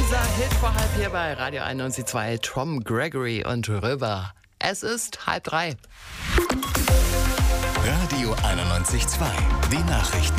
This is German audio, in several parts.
Dieser Hit vor halb hier bei Radio 91.2, Tom Gregory und River. Es ist 2:30. Radio 91.2, die Nachrichten.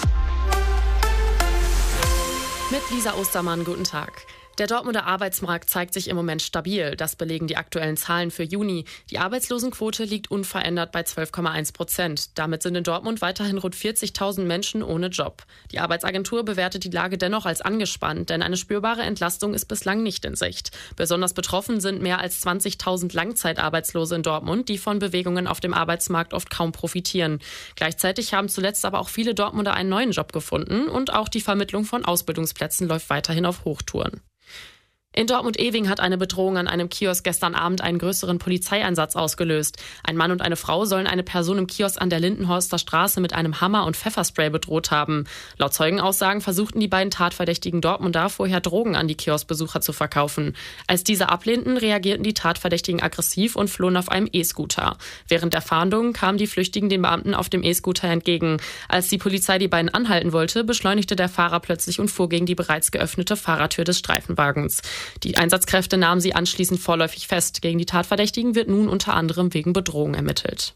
Mit Lisa Ostermann, guten Tag. Der Dortmunder Arbeitsmarkt zeigt sich im Moment stabil. Das belegen die aktuellen Zahlen für Juni. Die Arbeitslosenquote liegt unverändert bei 12,1%. Damit sind in Dortmund weiterhin rund 40.000 Menschen ohne Job. Die Arbeitsagentur bewertet die Lage dennoch als angespannt, denn eine spürbare Entlastung ist bislang nicht in Sicht. Besonders betroffen sind mehr als 20.000 Langzeitarbeitslose in Dortmund, die von Bewegungen auf dem Arbeitsmarkt oft kaum profitieren. Gleichzeitig haben zuletzt aber auch viele Dortmunder einen neuen Job gefunden und auch die Vermittlung von Ausbildungsplätzen läuft weiterhin auf Hochtouren. In Dortmund-Eving hat eine Bedrohung an einem Kiosk gestern Abend einen größeren Polizeieinsatz ausgelöst. Ein Mann und eine Frau sollen eine Person im Kiosk an der Lindenhorster Straße mit einem Hammer und Pfefferspray bedroht haben. Laut Zeugenaussagen versuchten die beiden tatverdächtigen Dortmunder vorher Drogen an die Kioskbesucher zu verkaufen. Als diese ablehnten, reagierten die Tatverdächtigen aggressiv und flohen auf einem E-Scooter. Während der Fahndung kamen die Flüchtigen den Beamten auf dem E-Scooter entgegen. Als die Polizei die beiden anhalten wollte, beschleunigte der Fahrer plötzlich und fuhr gegen die bereits geöffnete Fahrertür des Streifenwagens. Die Einsatzkräfte nahmen sie anschließend vorläufig fest. Gegen die Tatverdächtigen wird nun unter anderem wegen Bedrohung ermittelt.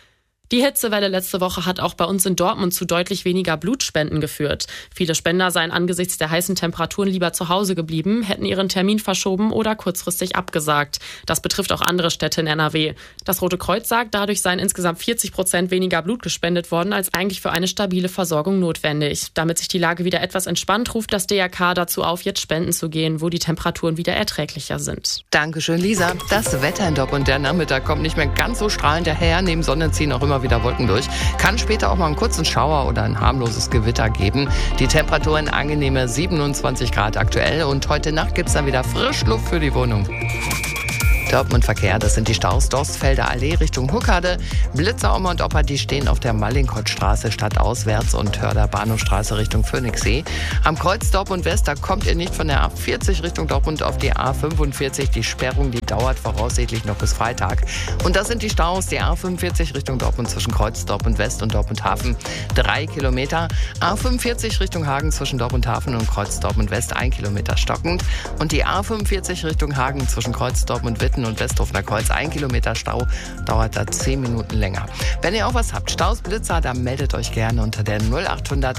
Die Hitzewelle letzte Woche hat auch bei uns in Dortmund zu deutlich weniger Blutspenden geführt. Viele Spender seien angesichts der heißen Temperaturen lieber zu Hause geblieben, hätten ihren Termin verschoben oder kurzfristig abgesagt. Das betrifft auch andere Städte in NRW. Das Rote Kreuz sagt, dadurch seien insgesamt 40% weniger Blut gespendet worden, als eigentlich für eine stabile Versorgung notwendig. Damit sich die Lage wieder etwas entspannt, ruft das DRK dazu auf, jetzt spenden zu gehen, wo die Temperaturen wieder erträglicher sind. Dankeschön, Lisa. Das Wetter in Dortmund, der Nachmittag kommt nicht mehr ganz so strahlend daher. Neben Sonne ziehen auch immer wieder Wolken durch. Kann später auch mal einen kurzen Schauer oder ein harmloses Gewitter geben. Die Temperaturen angenehme 27 Grad aktuell und heute Nacht gibt es dann wieder Frischluft für die Wohnung. Dortmund-Verkehr, das sind die Staus Dorstfelder Allee Richtung Huckade, Blitzer, Oma und Opa, die stehen auf der Mallinckrodtstraße stadtauswärts und Hörder Bahnhofstraße Richtung Phoenixsee. Am Kreuz Dortmund West, da kommt ihr nicht von der A40 Richtung Dortmund auf die A45. Die Sperrung, die dauert voraussichtlich noch bis Freitag. Und das sind die Staus, die A45 Richtung Dortmund zwischen Kreuz Dortmund West und Dortmund Hafen 3 Kilometer. A45 Richtung Hagen zwischen Dortmund Hafen und Kreuz Dortmund West 1 Kilometer stockend. Und die A45 Richtung Hagen zwischen Kreuz Dortmund Witten und Westhofener Kreuz 1 Kilometer Stau, dauert da 10 Minuten länger. Wenn ihr auch was habt, Staus, Blitzer, dann meldet euch gerne unter der 0800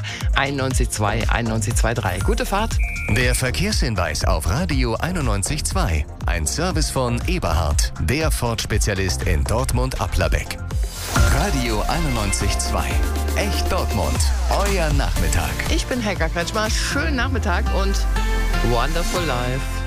91 9123. Gute Fahrt. Der Verkehrshinweis auf Radio 91.2. Ein Service von Eberhard, der Ford-Spezialist in Dortmund-Applerbeck. Radio 91.2. Echt Dortmund. Euer Nachmittag. Ich bin Helga Kretschmer. Schönen Nachmittag und Wonderful Life.